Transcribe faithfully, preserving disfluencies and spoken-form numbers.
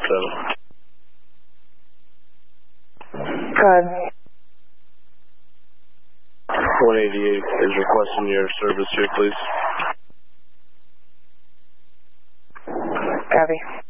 seven. Go ahead. one eighty-eight is requesting your service here, please. Copy.